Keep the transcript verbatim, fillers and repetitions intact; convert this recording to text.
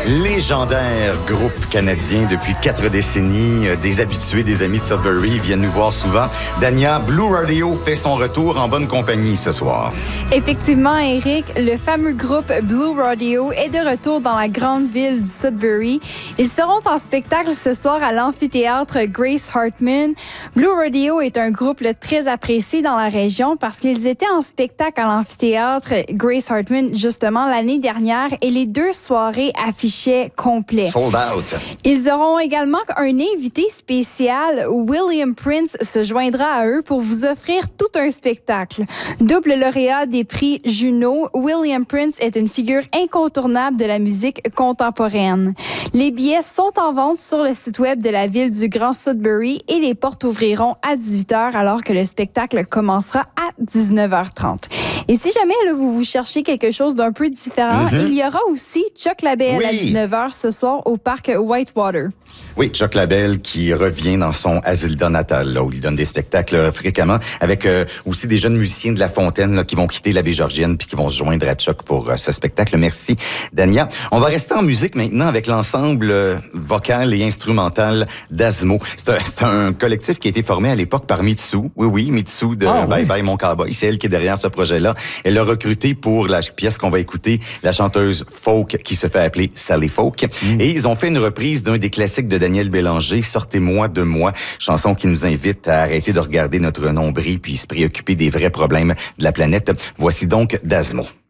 Légendaire groupe canadien depuis quatre décennies. Des habitués, des amis de Sudbury viennent nous voir souvent. Dania, Blue Radio fait son retour en bonne compagnie ce soir. Effectivement, Eric, le fameux groupe Blue Radio est de retour dans la grande ville du Sudbury. Ils seront en spectacle ce soir à l'amphithéâtre Grace Hartman. Blue Radio est un groupe là, très apprécié dans la région parce qu'ils étaient en spectacle à l'amphithéâtre Grace Hartman justement l'année dernière et les deux soirées affichaient complet. Sold out. Ils auront également un invité spécial. William Prince se joindra à eux pour vous offrir tout un spectacle. Double lauréat des prix Juno, William Prince est une figure incontournable de la musique contemporaine. Les billets sont en vente sur le site web de la ville du Grand Sudbury et les portes ouvriront à dix-huit heures alors que le spectacle commencera à dix-neuf heures trente. Et si jamais là, vous vous cherchez quelque chose d'un peu différent, mm-hmm. il y aura aussi Chuck Labelle oui. à dix-neuf heures ce soir au parc Whitewater. Oui, Chuck Labelle qui revient dans son Asilda natal, là, où il donne des spectacles là, fréquemment, avec euh, aussi des jeunes musiciens de La Fontaine là, qui vont quitter la baie Georgienne puis qui vont se joindre à Chuck pour euh, ce spectacle. Merci, Dania. On va rester en musique maintenant avec l'ensemble euh, vocal et instrumental d'Asmo. C'est un, c'est un collectif qui a été formé à l'époque par Mitsu. Oui, oui, Mitsu de oh, Bye oui. Bye Mon Cowboy. C'est elle qui est derrière ce projet-là. Elle a recruté pour la pièce qu'on va écouter la chanteuse folk qui se fait appeler Sally Folk. Mm. Et ils ont fait une reprise d'un des classiques de Daniel Bélanger, Sortez-moi de moi, chanson qui nous invite à arrêter de regarder notre nombril puis se préoccuper des vrais problèmes de la planète. Voici donc d'Asmo.